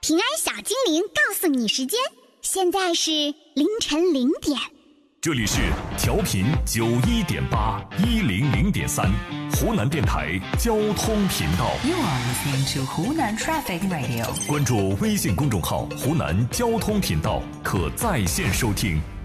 平安小精灵告诉你时间，现在是凌晨0点。 这里是调频91.81003湖南电台交通频道。 You are listening to 湖南 Traffic Radio。 关注微信公众号湖南交通频道，可在线收听。